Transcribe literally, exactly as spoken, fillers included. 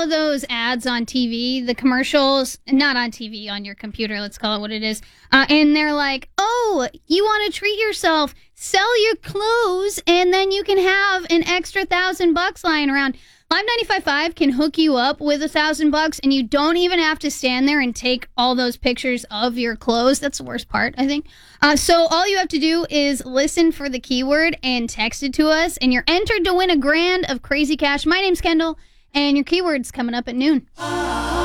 all of those ads on T V, the commercials, not on T V, on your computer, let's call it what it is. Uh, and they're like, oh, you want to treat yourself, sell your clothes, and then you can have an extra thousand bucks lying around. Live ninety-five point five can hook you up with a thousand bucks, and you don't even have to stand there and take all those pictures of your clothes. That's the worst part, I think. Uh, so all you have to do is listen for the keyword and text it to us, and you're entered to win a grand of crazy cash. My name's Kendall, and your keyword's coming up at noon.